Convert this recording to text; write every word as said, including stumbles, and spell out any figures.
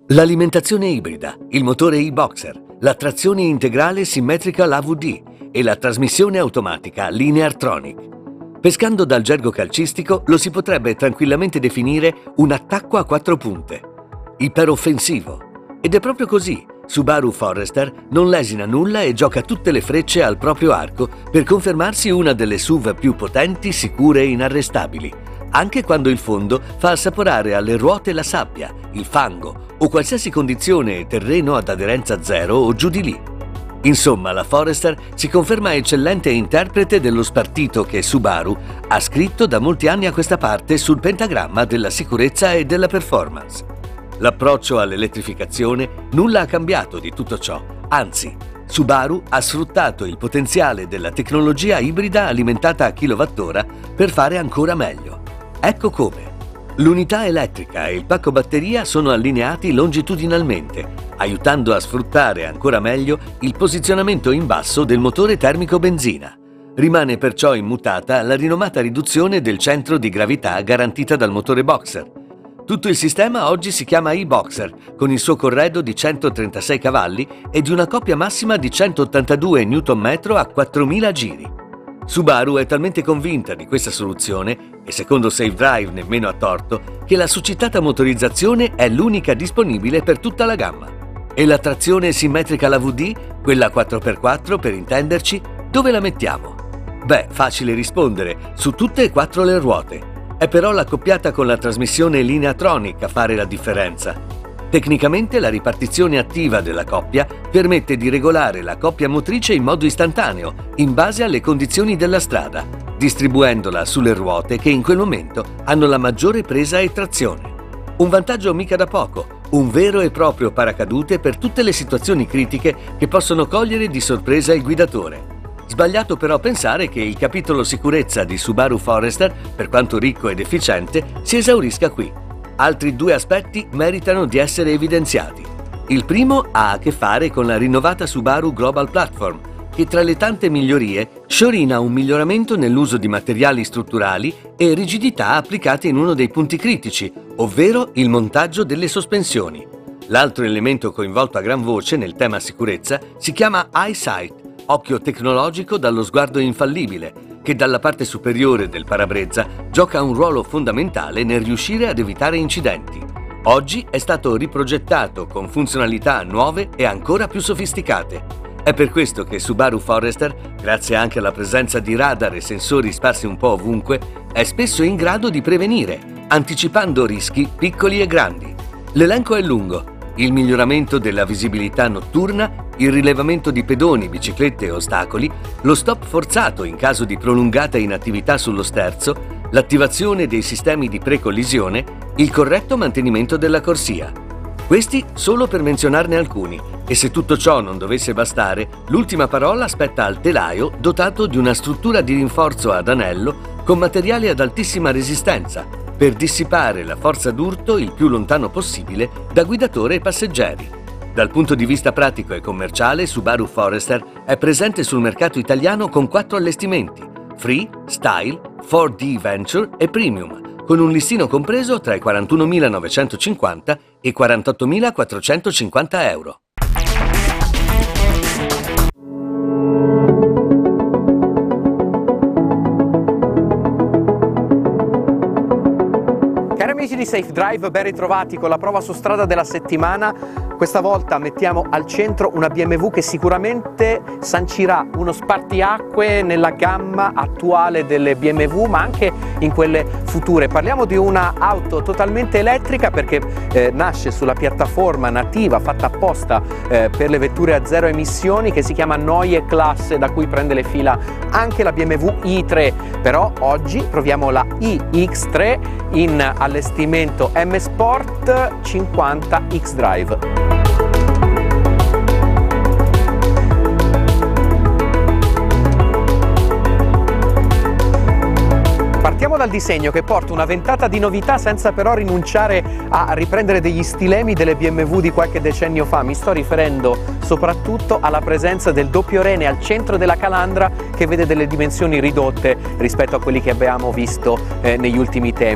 L'alimentazione ibrida, il motore e-Boxer, la trazione integrale simmetrica A V D e la trasmissione automatica Lineartronic. Pescando dal gergo calcistico lo si potrebbe tranquillamente definire un attacco a quattro punte, iperoffensivo. Ed è proprio così. Subaru Forester non lesina nulla e gioca tutte le frecce al proprio arco per confermarsi una delle S U V più potenti, sicure e inarrestabili, anche quando il fondo fa assaporare alle ruote la sabbia, il fango o qualsiasi condizione e terreno ad aderenza zero o giù di lì. Insomma, la Forester si conferma eccellente interprete dello spartito che Subaru ha scritto da molti anni a questa parte sul pentagramma della sicurezza e della performance. L'approccio all'elettrificazione nulla ha cambiato di tutto ciò, anzi, Subaru ha sfruttato il potenziale della tecnologia ibrida alimentata a kilowattora per fare ancora meglio. Ecco come. L'unità elettrica e il pacco batteria sono allineati longitudinalmente, aiutando a sfruttare ancora meglio il posizionamento in basso del motore termico benzina. Rimane perciò immutata la rinomata riduzione del centro di gravità garantita dal motore Boxer. Tutto il sistema oggi si chiama e-Boxer, con il suo corredo di centotrentasei cavalli e di una coppia massima di centottantadue newton metri a quattromila giri. Subaru è talmente convinta di questa soluzione, e secondo Safe Drive nemmeno a torto, che la succitata motorizzazione è l'unica disponibile per tutta la gamma. E la trazione simmetrica A V D, quella quattro per quattro per intenderci, dove la mettiamo? Beh, facile rispondere, su tutte e quattro le ruote. È però l'accoppiata con la trasmissione Lineartronic a fare la differenza. Tecnicamente la ripartizione attiva della coppia permette di regolare la coppia motrice in modo istantaneo, in base alle condizioni della strada, distribuendola sulle ruote che in quel momento hanno la maggiore presa e trazione. Un vantaggio mica da poco, un vero e proprio paracadute per tutte le situazioni critiche che possono cogliere di sorpresa il guidatore. Sbagliato però pensare che il capitolo sicurezza di Subaru Forester, per quanto ricco ed efficiente, si esaurisca qui. Altri due aspetti meritano di essere evidenziati. Il primo ha a che fare con la rinnovata Subaru Global Platform, che tra le tante migliorie sciorina un miglioramento nell'uso di materiali strutturali e rigidità applicate in uno dei punti critici, ovvero il montaggio delle sospensioni. L'altro elemento coinvolto a gran voce nel tema sicurezza si chiama EyeSight, occhio tecnologico dallo sguardo infallibile, che dalla parte superiore del parabrezza gioca un ruolo fondamentale nel riuscire ad evitare incidenti. Oggi è stato riprogettato con funzionalità nuove e ancora più sofisticate. È per questo che Subaru Forester, grazie anche alla presenza di radar e sensori sparsi un po' ovunque, è spesso in grado di prevenire, anticipando rischi piccoli e grandi. L'elenco è lungo. Il miglioramento della visibilità notturna, il rilevamento di pedoni, biciclette e ostacoli, lo stop forzato in caso di prolungata inattività sullo sterzo, l'attivazione dei sistemi di precollisione, il corretto mantenimento della corsia. Questi solo per menzionarne alcuni, e se tutto ciò non dovesse bastare, l'ultima parola spetta al telaio dotato di una struttura di rinforzo ad anello con materiali ad altissima resistenza, per dissipare la forza d'urto il più lontano possibile da guidatore e passeggeri. Dal punto di vista pratico e commerciale, Subaru Forester è presente sul mercato italiano con quattro allestimenti: Free, Style, quattro D Venture e Premium, con un listino compreso tra i quarantunomilanovecentocinquanta e i quarantottomilaquattrocentocinquanta euro. Amici di Safe Drive, ben ritrovati con la prova su strada della settimana. Questa volta mettiamo al centro una B M W che sicuramente sancirà uno spartiacque nella gamma attuale delle B M W, ma anche in quelle future. Parliamo di una auto totalmente elettrica perché eh, nasce sulla piattaforma nativa fatta apposta eh, per le vetture a zero emissioni, che si chiama Neue Klasse, da cui prende le fila anche la B M W i tre. Però oggi proviamo la i X tre in allestimento M Sport cinquanta X-Drive. Partiamo dal disegno, che porta una ventata di novità senza però rinunciare a riprendere degli stilemi delle B M W di qualche decennio fa. Mi sto riferendo soprattutto alla presenza del doppio rene al centro della calandra, che vede delle dimensioni ridotte rispetto a quelli che abbiamo visto eh, negli ultimi tempi.